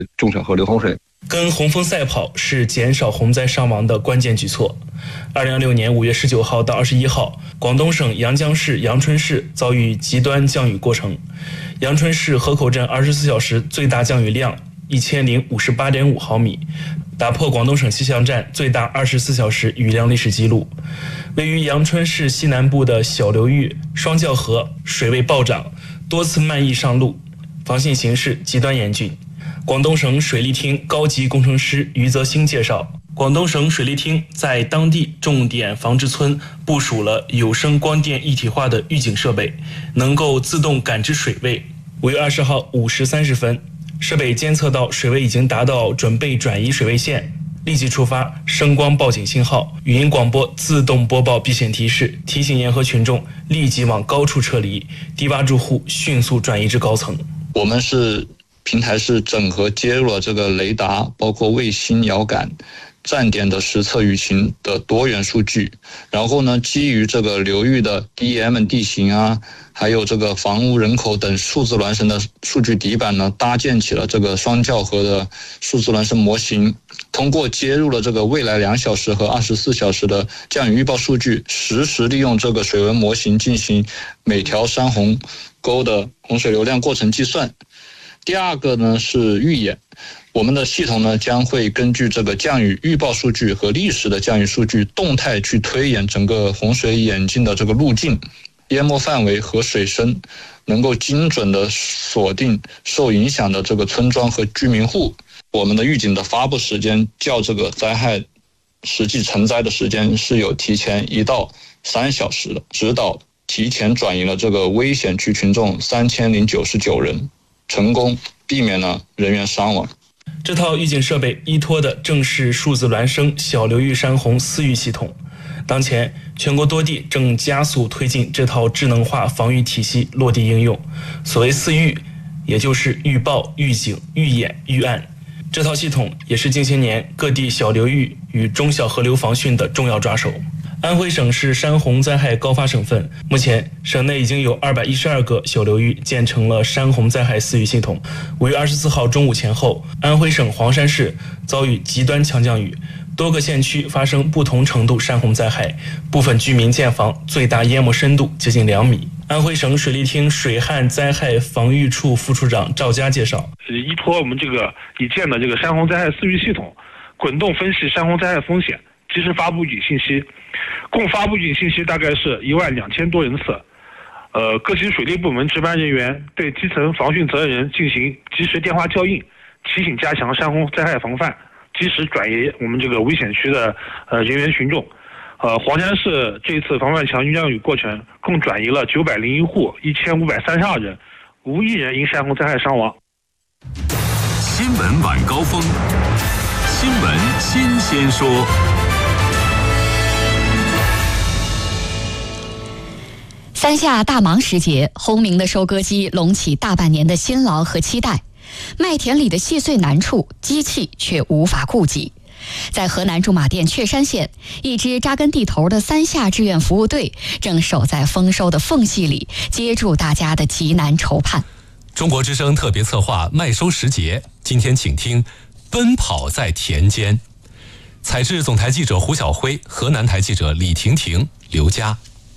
中小河流洪水。 跟洪峰赛跑是减少洪灾伤亡的关键举措。2026年5月19号到21号，广东省阳江市阳春市遭遇极端降雨过程。阳春市河口镇24小时最大降雨量1058.5毫米，打破广东省气象站最大24小时雨量历史记录。位于阳春市西南部的小流域双教河水位暴涨，多次漫溢上路，防汛形势极端严峻。广东省水利厅高级工程师余泽兴介绍，广东省水利厅在当地重点防治村部署了有声光电一体化的预警设备，能够自动感知水位。5月20号5时30分，设备监测到水位已经达到准备转移水位线，立即触发声光报警信号，语音广播自动播报避险提示，提醒沿河群众立即往高处撤离，低洼住户迅速转移至高层。 我们平台是整合接入了这个雷达，包括卫星遥感、站点的实测雨情的多元数据，然后呢，基于这个流域的 DM 地形啊，还有这个房屋人口等数字孪生的数据底板呢，搭建起了这个双教河的数字孪生模型。通过接入了这个未来2小时和24小时的降雨预报数据，实时利用这个水文模型进行每条山洪沟的洪水流量过程计算。第二个呢是预演，我们的系统呢将会根据这个降雨预报数据和历史的降雨数据动态去推演整个洪水演进的这个路径、淹没范围和水深，能够精准的锁定受影响的这个村庄和居民户。我们的预警的发布时间较这个灾害实际成灾的时间是有提前1到3小时的，指导提前转移了这个危险区群众3099人，成功避免了人员伤亡。 这套预警设备依托的正是数字孪生小流域山洪4预系统。当前，全国多地正加速推进这套智能化防御体系落地应用。所谓4预，也就是预报、预警、预演、预案。这套系统也是近些年各地小流域与中小河流防汛的重要抓手。安徽省是山洪灾害高发省份，目前省内已经有212个小流域建成了山洪灾害4预系统。5月24号中午前后，安徽省黄山市遭遇极端强降雨，多个县区发生不同程度山洪灾害，部分居民建房最大淹没深度接近2米。安徽省水利厅水旱灾害防御处副处长赵佳介绍， 依托我们这个已建的这个山洪灾害4预系统，滚动分析山洪灾害风险，及时发布预警信息，共发布预警信息大概是12000多人次。各级水利部门值班人员对基层防汛责任人进行及时电话校应，提醒加强山洪灾害防范，及时转移我们这个危险区的人员群众。黄山市这一次防范强降雨过程，共转移了901户1532人，无一人因山洪灾害伤亡。 新闻晚高峰，新闻新鲜说。 三夏大忙时节，轰鸣的收割机隆起大半年的辛劳和期待，麦田里的细碎难处，机器却无法顾及。在河南驻马店确山县，一支扎根地头的三夏志愿服务队正守在丰收的缝隙里，接住大家的急难愁盼。 中国之声特别策划麦收时节，今天请听奔跑在田间。采制总台记者胡晓辉，河南台记者李婷婷、刘佳。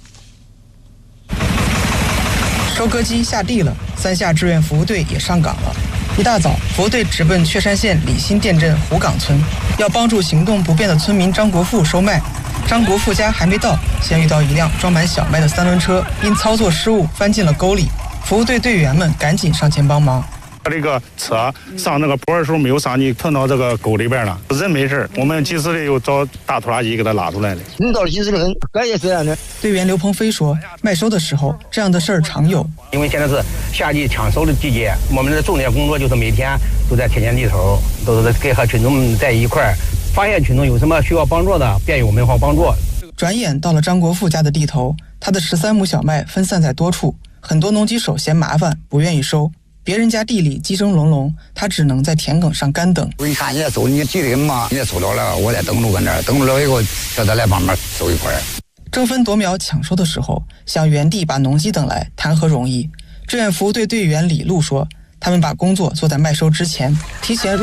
收割机下地了，三夏志愿服务队也上岗了。一大早，服务队直奔确山县李新店镇湖岗村，要帮助行动不便的村民张国富收麦。张国富家还没到，先遇到一辆装满小麦的3轮车，因操作失误翻进了沟里。服务队队员们赶紧上前帮忙。 这个车上那个坡的时候没有上去，碰到这个沟里边了，人没事，我们及时的又找大拖拉机给他拉出来了。 人到了及时的很，这也是这样的。 队员刘鹏飞说，麦收的时候这样的事儿常有， 因为现在是夏季抢收的季节，我们的重点工作就是每天都在田间地头，都是跟和群众们在一块儿，发现群众有什么需要帮助的，便于我们方帮助。 转眼到了张国富家的地头，他的13亩小麦分散在多处，很多农机手嫌麻烦，不愿意收。别人家地里鸡声隆隆，他只能在田埂上干等。 你看你也收，你急得很嘛，你也收着了，我再等着搁那儿，等着了以后叫他来帮忙收一块。 争分夺秒抢收的时候，想原地把农机等来谈何容易？志愿服务队队员李璐说， 他们把工作做在麦收之前，提前